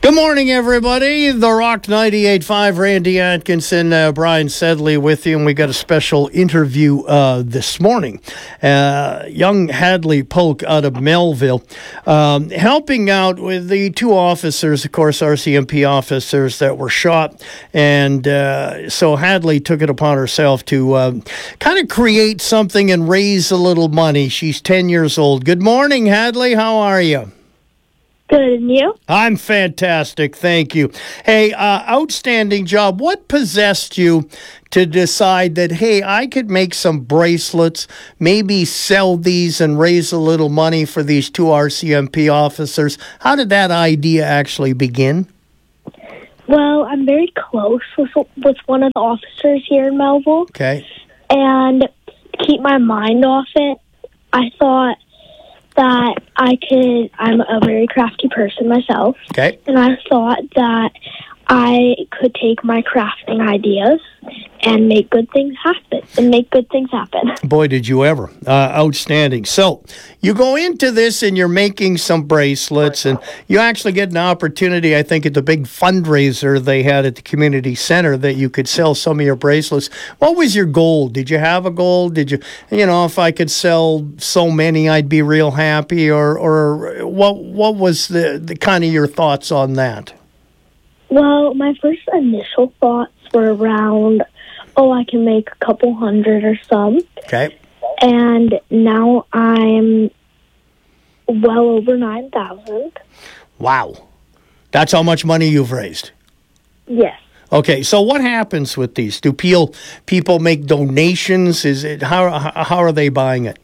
Good morning, everybody. The Rock 98.5, Randy Atkinson, Brian Sedley with you, and we got a special interview this morning. Young Hadley Polk out of Melville, helping out with the two officers, of course, RCMP officers that were shot, and so Hadley took it upon herself to kind of create something and raise a little money. She's 10 years old. Good morning, Hadley. How are you? Good, and you? I'm fantastic, thank you. Hey, outstanding job. What possessed you to decide that, hey, I could make some bracelets, maybe sell these and raise a little money for these two RCMP officers? How did that idea actually begin? Well, I'm very close with one of the officers here in Melville. Okay. And to keep my mind off it, I thought that I'm a very crafty person myself. Okay. And I thought that I could take my crafting ideas and make good things happen. Boy, did you ever. Outstanding. So you go into this and you're making some bracelets, and you actually get an opportunity, I think, at the big fundraiser they had at the community center that you could sell some of your bracelets. What was your goal? Did you have a goal? Did you, if I could sell so many, I'd be real happy? Or what was the kind of your thoughts on that? Well, my first initial thoughts were around, I can make a couple hundred or some. Okay. And now I'm well over 9,000. Wow. That's how much money you've raised? Yes. Okay, so what happens with these? Do people make donations? How are they buying it?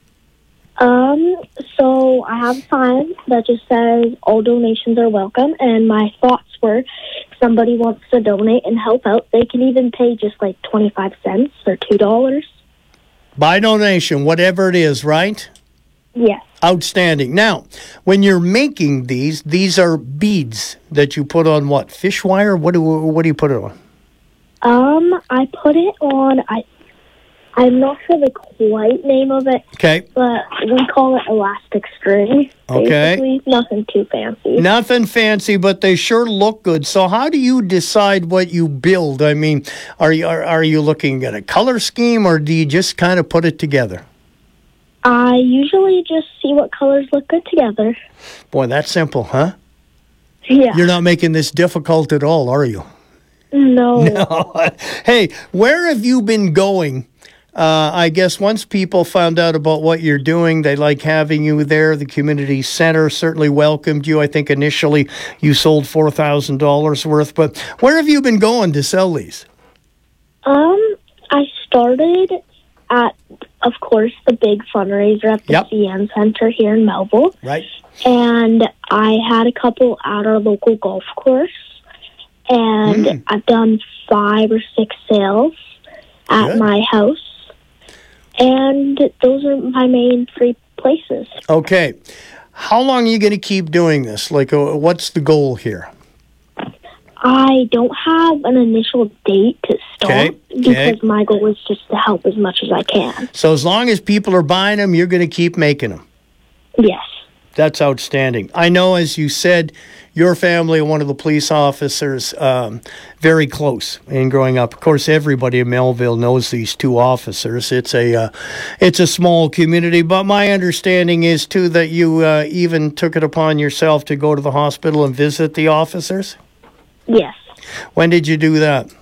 So I have a sign that just says all donations are welcome, and my thoughts were if somebody wants to donate and help out, they can even pay just like 25 cents or $2. By donation, whatever it is, right? Yes. Outstanding. Now, when you're making these are beads that you put on what? Fish wire? What do you put it on? I put it on, I'm not sure the quite name of it. Okay. But we call it elastic string. Okay. Basically, nothing too fancy. Nothing fancy, but they sure look good. So how do you decide what you build? I mean, are you looking at a color scheme, or do you just kind of put it together? I usually just see what colors look good together. Boy, that's simple, huh? Yeah. You're not making this difficult at all, are you? No. Hey, where have you been going? I guess once people found out about what you're doing, they like having you there. The community center certainly welcomed you. I think initially you sold $4,000 worth, but where have you been going to sell these? I started at, of course, the big fundraiser at the CN Center here in Melville. Right. And I had a couple at our local golf course, and I've done 5 or 6 sales at my house. And those are my main 3 places. Okay. How long are you going to keep doing this? Like, what's the goal here? I don't have an initial date to start because my goal is just to help as much as I can. So as long as people are buying them, you're going to keep making them? Yes. That's outstanding. I know, as you said, your family and one of the police officers very close in growing up. Of course, everybody in Melville knows these two officers. It's a small community, but my understanding is, too, that you even took it upon yourself to go to the hospital and visit the officers? Yes. When did you do that?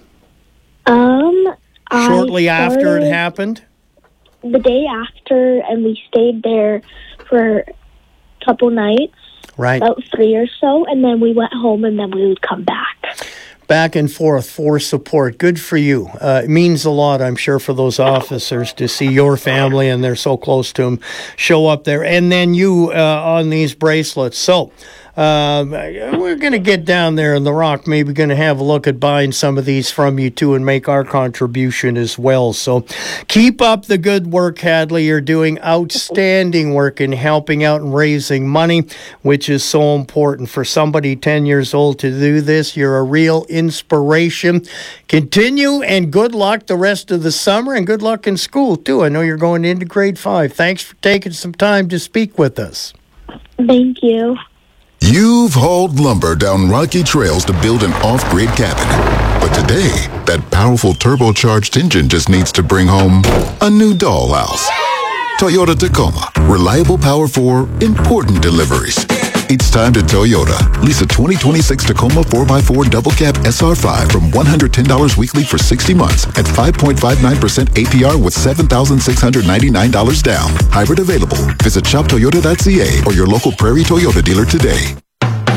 Shortly after it happened? The day after, and we stayed there for couple nights, right? About 3 or so, and then we went home, and then we would come back and forth for support. Good for you. It means a lot, I'm sure, for those officers to see your family, and they're so close to them, show up there, and then you on these bracelets. So we're going to get down there in the Rock, maybe going to have a look at buying some of these from you too and make our contribution as well. So keep up the good work, Hadley. You're doing outstanding work in helping out and raising money, which is so important for somebody 10 years old to do this. You're a real inspiration. Continue, and good luck the rest of the summer, and good luck in school too. I know you're going into grade 5. Thanks for taking some time to speak with us. Thank you. You've hauled lumber down rocky trails to build an off-grid cabin. But today, that powerful turbocharged engine just needs to bring home a new dollhouse. Toyota Tacoma. Reliable power for important deliveries. It's time to Toyota. Lease a 2026 Tacoma 4x4 double cab SR5 from $110 weekly for 60 months at 5.59% APR with $7,699 down. Hybrid available. Visit shoptoyota.ca or your local Prairie Toyota dealer today.